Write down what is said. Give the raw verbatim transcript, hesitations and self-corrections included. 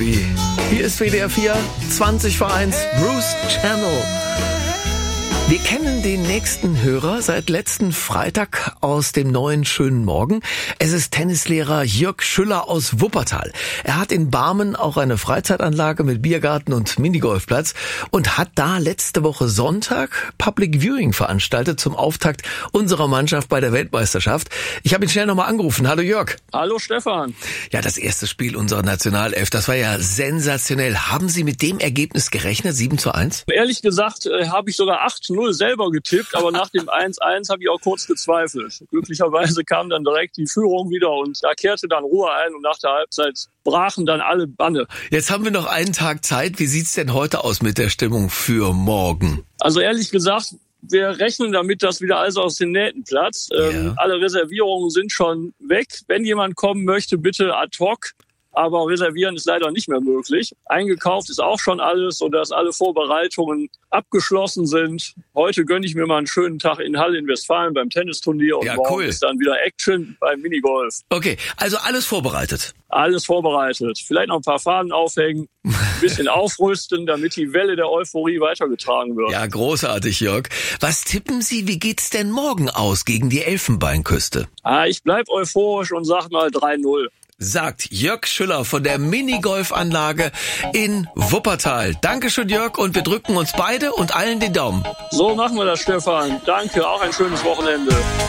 Baby. Hier ist W D R vier, zwanzig vor eins, Bruce Channel. Wir kennen den nächsten Hörer seit letzten Freitag aus dem neuen schönen Morgen. Es ist Tennislehrer Jörg Schüller aus Wuppertal. Er hat in Barmen auch eine Freizeitanlage mit Biergarten und Minigolfplatz und hat da letzte Woche Sonntag Public Viewing veranstaltet zum Auftakt unserer Mannschaft bei der Weltmeisterschaft. Ich habe ihn schnell nochmal angerufen. Hallo Jörg. Hallo Stefan. Ja, das erste Spiel unserer Nationalelf, das war ja sensationell. Haben Sie mit dem Ergebnis gerechnet, sieben zu eins? Ehrlich gesagt äh, habe ich sogar acht null selber getippt, aber nach dem eins eins habe ich auch kurz gezweifelt. Glücklicherweise kam dann direkt die Führung wieder und da kehrte dann Ruhe ein und nach der Halbzeit brachen dann alle Banne. Jetzt haben wir noch einen Tag Zeit. Wie sieht's denn heute aus mit der Stimmung für morgen? Also ehrlich gesagt, wir rechnen damit, dass wieder alles aus den Nähten platzt. Ähm, Ja. Alle Reservierungen sind schon weg. Wenn jemand kommen möchte, bitte ad hoc. Aber reservieren ist leider nicht mehr möglich. Eingekauft ist auch schon alles, sodass alle Vorbereitungen abgeschlossen sind. Heute gönne ich mir mal einen schönen Tag in Halle in Westfalen beim Tennisturnier und Ja, morgen cool. ist dann wieder Action beim Minigolf. Okay, also alles vorbereitet. Alles vorbereitet. Vielleicht noch ein paar Fahnen aufhängen, ein bisschen aufrüsten, damit die Welle der Euphorie weitergetragen wird. Ja, großartig, Jörg. Was tippen Sie, wie geht's denn morgen aus gegen die Elfenbeinküste? Ah, ich bleib euphorisch und sag mal drei null. Sagt Jörg Schüller von der Minigolfanlage in Wuppertal. Dankeschön, Jörg, und wir drücken uns beide und allen den Daumen. So machen wir das, Stefan. Danke, auch ein schönes Wochenende.